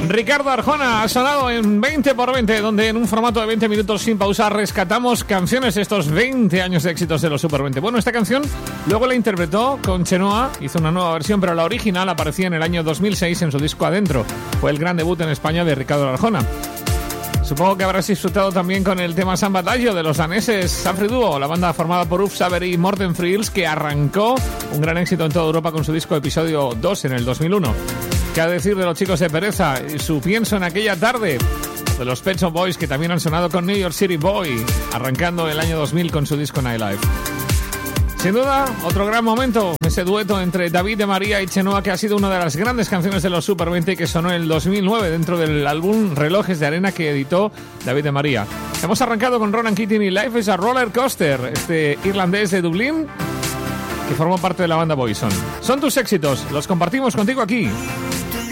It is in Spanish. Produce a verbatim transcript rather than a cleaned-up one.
Ricardo Arjona ha sonado en veinte por veinte, donde en un formato de veinte minutos sin pausa rescatamos canciones de estos veinte años de éxitos de los Super veinte. Bueno, esta canción luego la interpretó con Chenoa, hizo una nueva versión, pero la original aparecía en el año dos mil seis en su disco Adentro. Fue el gran debut en España de Ricardo Arjona. Supongo que habrás disfrutado también con el tema Samba Adagio de los daneses Safri Duo, la banda formada por Uf Saber y Morten Friels, que arrancó un gran éxito en toda Europa con su disco Episodio dos en el dos mil uno. ¿Qué ha de decir de los chicos de Pereza y su Pienso en aquella tarde? De los Pet Shop Boys, que también han sonado con New York City Boy, arrancando el año dos mil con su disco Nightlife. Sin duda, otro gran momento, ese dueto entre David de María y Chenoa, que ha sido una de las grandes canciones de los Super veinte, que sonó en el dos mil nueve dentro del álbum Relojes de Arena que editó David de María. Hemos arrancado con Ronan Keating y Life is a Roller Coaster, este irlandés de Dublín que formó parte de la banda Boyzone. Son tus éxitos, los compartimos contigo aquí